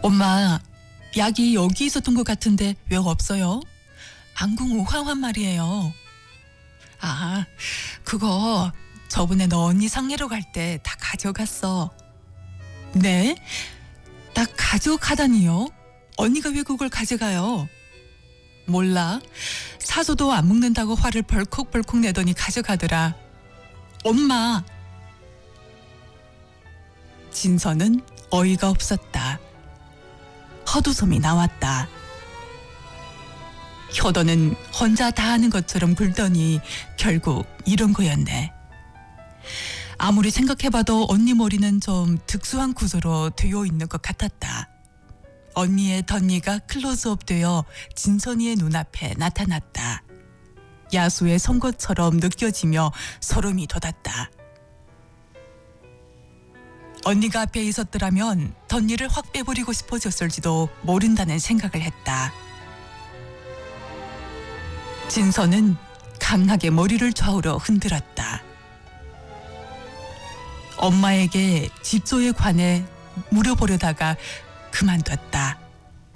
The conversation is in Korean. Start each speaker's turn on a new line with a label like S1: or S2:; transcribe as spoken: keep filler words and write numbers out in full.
S1: 엄마, 약이 여기 있었던 것 같은데 왜 없어요? 안궁 우황환 말이에요. 아, 그거 저번에 너 언니 상례로 갈 때 다 가져갔어. 네? 다 가져가다니요? 언니가 왜 그걸 가져가요? 몰라. 사소도 안 먹는다고 화를 벌컥벌컥 내더니 가져가더라. 엄마! 진서는 어이가 없었다. 헛웃음이 나왔다. 효도는 혼자 다 하는 것처럼 굴더니 결국 이런 거였네. 아무리 생각해봐도 언니 머리는 좀 특수한 구조로 되어 있는 것 같았다. 언니의 덧니가 클로즈업 되어 진선이의 눈앞에 나타났다. 야수의 선것처럼 느껴지며 소름이 돋았다. 언니가 앞에 있었더라면 덧니를 확 빼버리고 싶어졌을지도 모른다는 생각을 했다. 진선은 강하게 머리를 좌우로 흔들었다. 엄마에게 집조에 관해 물어보려다가 그만뒀다.